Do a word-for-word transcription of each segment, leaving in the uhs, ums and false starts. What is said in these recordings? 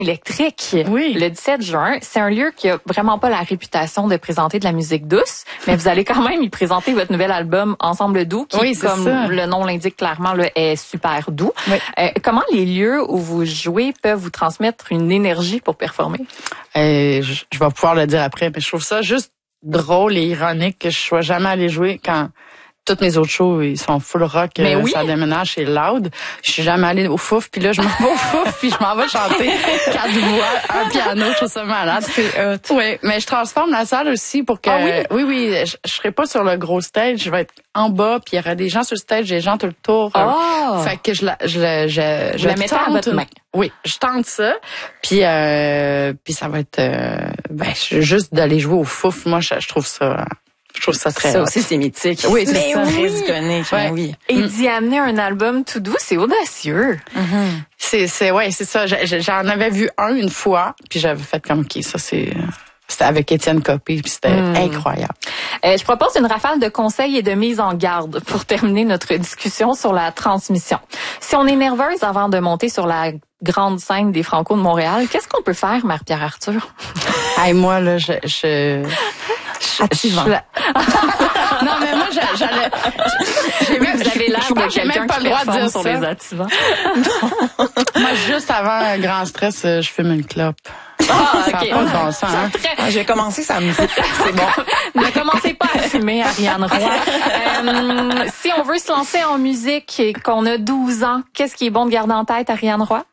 Électrique. Oui. Le dix-sept juin, c'est un lieu qui a vraiment pas la réputation de présenter de la musique douce, mais vous allez quand même y présenter votre nouvel album Ensemble doux, qui, oui, comme ça. le nom l'indique clairement, là, est super doux. Oui. Euh, comment les lieux où vous jouez peuvent vous transmettre une énergie pour performer? Euh, je, je vais pouvoir le dire après, mais je trouve ça juste drôle et ironique que je sois jamais allée jouer quand toutes mes autres shows, ils sont full rock, mais euh, oui. ça déménage, c'est loud. Je suis jamais allée au Fouf, puis là, je m'en vais au Fouf, puis je m'en vais chanter quatre voix, un piano, je trouve ça malade. C'est hot. Oui, mais je transforme la salle aussi pour que... Ah oui? Oui, oui, je, je serai pas sur le gros stage, je vais être en bas, puis il y aura des gens sur le stage, des gens tout le tour. Oh! Fait que je la, je, je, je, Vous je la mettez à votre main. Oui, je tente ça, puis euh, puis ça va être... Euh, ben, juste d'aller jouer au Fouf, moi, je, je trouve ça... Je trouve ça très Ça hot. aussi, c'est mythique. Oui, c'est mais ça. Très oui. iconique, Ouais. mais oui. Et d'y amener un album tout doux, c'est audacieux. Mm-hmm. C'est, c'est, ouais, c'est ça. J'en avais vu un une fois, puis j'avais fait comme, OK, ça, c'est... C'était avec Étienne Copé, puis c'était Mm. incroyable. Euh, je propose une rafale de conseils et de mise en garde pour terminer notre discussion sur la transmission. Si on est nerveuse avant de monter sur la grande scène des Franco de Montréal, qu'est-ce qu'on peut faire, Marie-Pierre Arthur? Hey, moi, là, je... je, je Attivant. je- je- non, mais moi, j'a- j'allais... J'ai même, Vous avez l'air je pense de que j'ai quelqu'un même pas qui le droit de performe dire sur ça. les activants. Moi, juste avant un grand stress, euh, je fume une clope. Ah, Ça a OK. pas de bon sens, hein? Très- Ah, j'ai commencé samedi. C'est bon. Ne commencez pas à fumer, Ariane Roy. Euh, si on veut se lancer en musique et qu'on a douze ans, qu'est-ce qui est bon de garder en tête, Ariane Roy?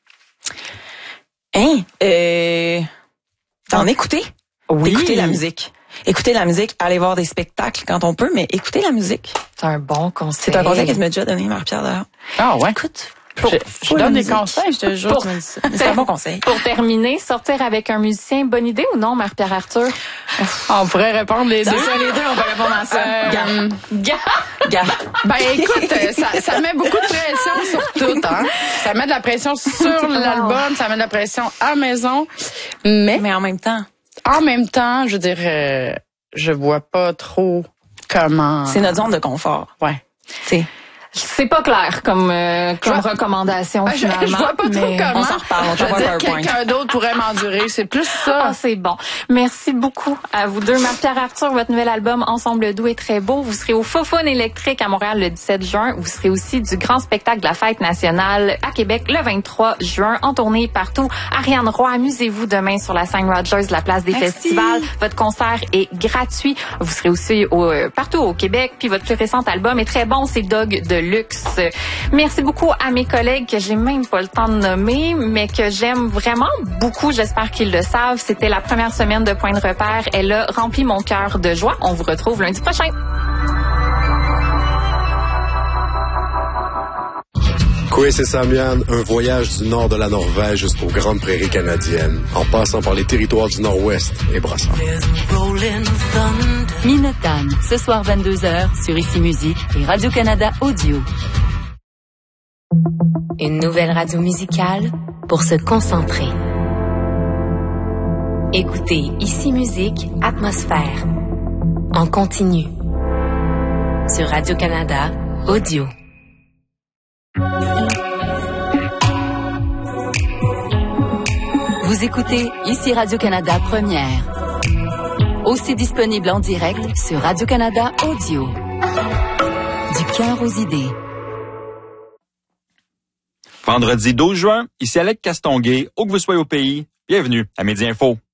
Hein? Euh... D'en écouter. Oui. Écouter la musique. Écouter la musique, aller voir des spectacles quand on peut, mais écouter la musique. C'est un bon conseil. C'est un conseil que tu m'as déjà donné, Marie-Pierre, d'ailleurs. Ah, ouais. Écoute. Je, je donne des conseils, je te jure. Pour- tu me dis ça. C'est un bon conseil. Pour terminer, sortir avec un musicien, bonne idée ou non, Marie-Pierre Arthur? On pourrait répondre les deux. C'est ça, les deux, on peut répondre à ça. Euh, Gars. Gars! Gars. Ben écoute, euh, ça, ça met beaucoup de pression sur tout, hein. Ça met de la pression sur l'album, ça met de la pression à la maison, mais Mais en même temps, en même temps, je veux dire, euh, je vois pas trop comment. c'est notre zone de confort. Ouais. Tu sais. C'est pas clair comme euh, comme Je vois- recommandation Ben, je, finalement. je vois pas trop mais comment. on s'en reparle, on je veux t'envoie dire, un PowerPoint. quelqu'un d'autre pourrait m'endurer. C'est plus ça. Ah, c'est bon. Merci beaucoup à vous deux. Marie-Pierre Arthur, votre nouvel album Ensemble doux est très beau. Vous serez au Fofone électrique à Montréal le dix-sept juin. Vous serez aussi du grand spectacle de la fête nationale à Québec le vingt-trois juin, en tournée partout. Ariane Roy, amusez-vous demain sur la scène Rogers de la place des Merci. festivals. Votre concert est gratuit. Vous serez aussi au, euh, partout au Québec. Puis votre plus récent album est très bon, c'est Dog de luxe. Merci beaucoup à mes collègues que j'ai même pas le temps de nommer, mais que j'aime vraiment beaucoup. J'espère qu'ils le savent. C'était la première semaine de Point de repère. Elle a rempli mon cœur de joie. On vous retrouve lundi prochain. Chris et Samian, un voyage du nord de la Norvège jusqu'aux grandes prairies canadiennes, en passant par les territoires du Nord-Ouest et Brassard. Minotan, ce soir vingt-deux heures sur Ici Musique et Radio-Canada Audio. Une nouvelle radio musicale pour se concentrer. Écoutez Ici Musique, Atmosphère. En continu. Sur Radio-Canada Audio. Vous écoutez Ici Radio-Canada Première. Aussi disponible en direct sur Radio-Canada Audio. Du cœur aux idées. Vendredi douze juin, ici Alec Castonguay, où que vous soyez au pays, bienvenue à Midi Info.